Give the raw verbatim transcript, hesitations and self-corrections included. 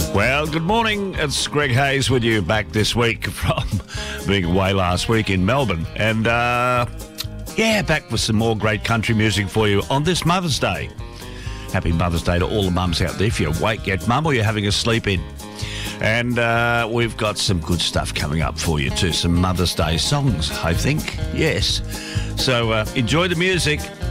Well, good morning. It's Greg Hayes with you back this week from being away last week in Melbourne. And, uh, yeah, back with some more great country music for you on this Mother's Day. Happy Mother's Day to all the mums out there. If you're awake yet, mum, or you're having a sleep in. And uh, we've got some good stuff coming up for you too. Some Mother's Day songs, I think. Yes. So uh, enjoy the music.